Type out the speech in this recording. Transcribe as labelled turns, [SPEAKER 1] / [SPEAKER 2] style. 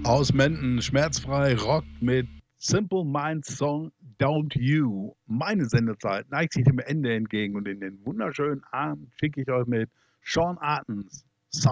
[SPEAKER 1] Aus Menden, schmerzfrei Rock mit Simple Minds Song Don't You. Meine Sendezeit neigt sich dem Ende entgegen und in den wunderschönen Abend schicke ich euch mit Sean Artens